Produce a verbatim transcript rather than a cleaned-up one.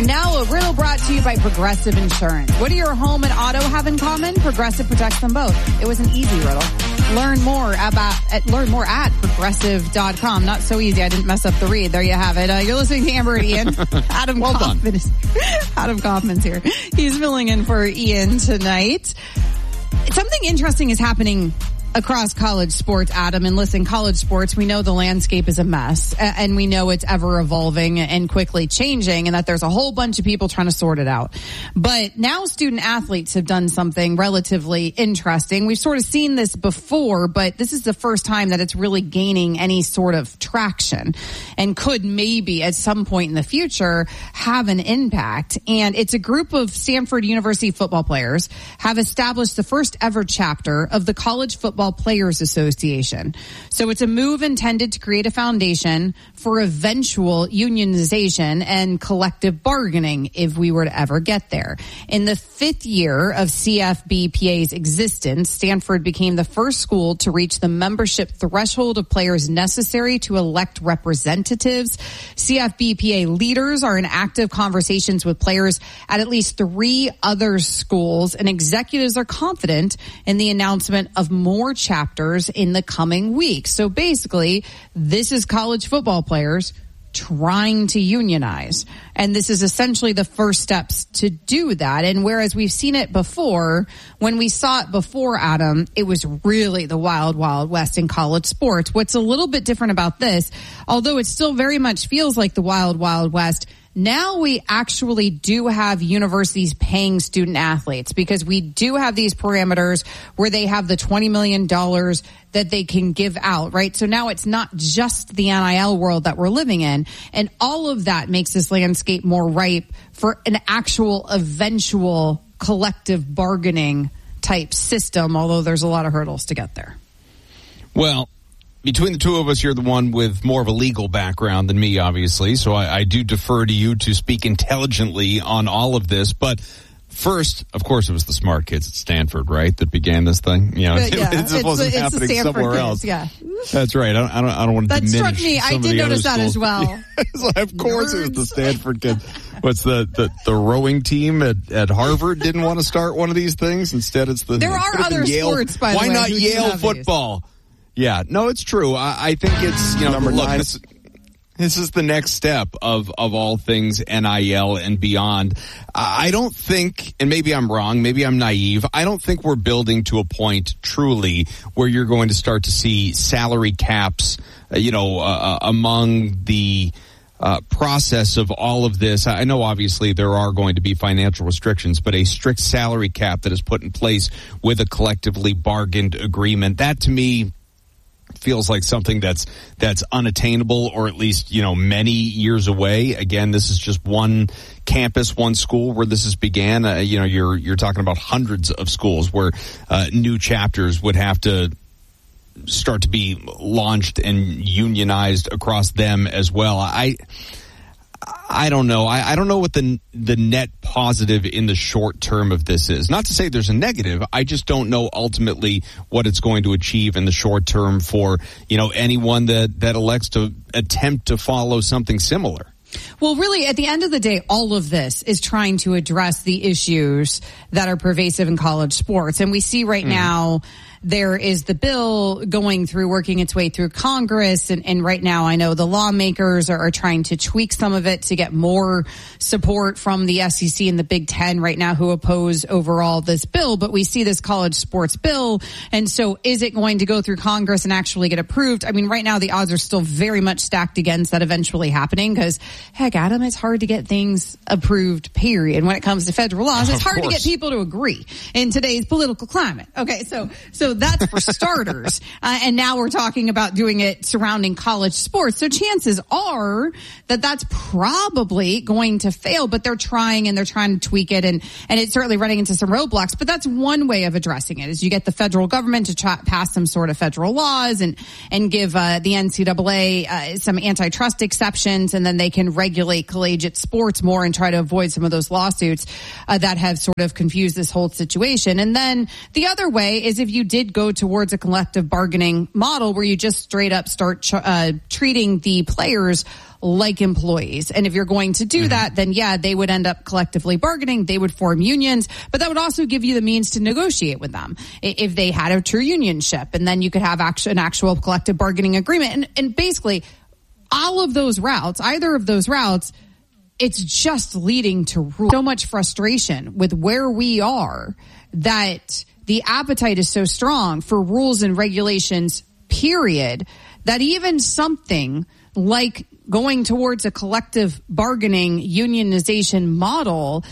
And now a riddle brought to you by Progressive Insurance. What do your home and auto have in common? Progressive protects them both. It was an easy riddle. Learn more about at, learn more at progressive dot com. Not so easy. I didn't mess up the read. There you have it. Uh, you're listening to Amber and Ian. Adam well Kaufman is, Adam Kaufman's here. He's filling in for Ian tonight. Something interesting is happening across college sports, Adam. And listen, college sports, we know the landscape is a mess, and we know it's ever evolving and quickly changing, and that there's a whole bunch of people trying to sort it out. But now student athletes have done something relatively interesting. We've sort of seen this before, but this is the first time that it's really gaining any sort of traction and could maybe at some point in the future have an impact. And it's a group of Stanford University football players have established the first ever chapter of the College Football Players Association. So it's a move intended to create a foundation for eventual unionization and collective bargaining if we were to ever get there. In the fifth year of C F B P A's existence, Stanford became the first school to reach the membership threshold of players necessary to elect representatives. C F B P A leaders are in active conversations with players at at least three other schools, and executives are confident in the announcement of more chapters in the coming weeks. So basically, this is college football players trying to unionize. And this is essentially the first steps to do that. And whereas we've seen it before, when we saw it before, Adam, it was really the wild, wild west in college sports. What's a little bit different about this, although it still very much feels like the wild, wild west, now we actually do have universities paying student athletes, because we do have these parameters where they have the twenty million dollars that they can give out, right? So now it's not just the N I L world that we're living in. And all of that makes this landscape more ripe for an actual eventual collective bargaining type system, although there's a lot of hurdles to get there. Well, between the two of us, you're the one with more of a legal background than me, obviously, so I, I do defer to you to speak intelligently on all of this. But first, of course, it was the smart kids at Stanford, right, that began this thing. You know, but, yeah, it, it wasn't it's, happening it's somewhere kids, else. Yeah, that's right. I don't. I don't, I don't want to that diminish. That struck me. I did notice that as well. Of course, Nerds. It was the Stanford kids. What's the, the, the rowing team at, at Harvard didn't want to start one of these things? Instead, it's the there are other Yale. sports. By Why the way, not Yale football? These? Yeah, no, it's true. I, I think it's, you know, Number look, nine. this, this is the next step of, of all things N I L and beyond. I don't think, and maybe I'm wrong, maybe I'm naive, I don't think we're building to a point truly where you're going to start to see salary caps, uh, you know, uh, among the uh, process of all of this. I know obviously there are going to be financial restrictions, but a strict salary cap that is put in place with a collectively bargained agreement, that to me feels like something that's that's unattainable, or at least, you know, many years away. Again, this is just one campus, one school where this has began. Uh, you know, you're you're talking about hundreds of schools where uh, new chapters would have to start to be launched and unionized across them as well. I I don't know. I, I don't know what the the net positive in the short term of this is. Not to say there's a negative. I just don't know ultimately what it's going to achieve in the short term for, you know, anyone that, that elects to attempt to follow something similar. Well, really, at the end of the day, all of this is trying to address the issues that are pervasive in college sports. And we see right mm. now there is the bill going through, working its way through Congress. And, and right now, I know the lawmakers are, are trying to tweak some of it to get more support from the S E C and the Big Ten right now, who oppose overall this bill. But we see this college sports bill. And so is it going to go through Congress and actually get approved? I mean, right now, the odds are still very much stacked against that eventually happening, because, heck, Adam, it's hard to get things approved, period. When it comes to federal laws, it's hard to get people to agree in today's political climate. Okay, so so that's for starters. Uh, and now we're talking about doing it surrounding college sports. So chances are that that's probably going to fail, but they're trying and they're trying to tweak it, and, and it's certainly running into some roadblocks. But that's one way of addressing it, is you get the federal government to try, pass some sort of federal laws and, and give uh, the N C double A uh, some antitrust exceptions, and then they can regulate collegiate sports more and try to avoid some of those lawsuits uh, that have sort of confused this whole situation. And then the other way is if you did go towards a collective bargaining model where you just straight up start ch- uh, treating the players like employees. And if you're going to do mm-hmm. that, then yeah, they would end up collectively bargaining. They would form unions, but that would also give you the means to negotiate with them if they had a true unionship. And then you could have an actual collective bargaining agreement. And, and basically all of those routes, either of those routes, it's just leading to rules. So much frustration with where we are that the appetite is so strong for rules and regulations, period, that even something like going towards a collective bargaining unionization model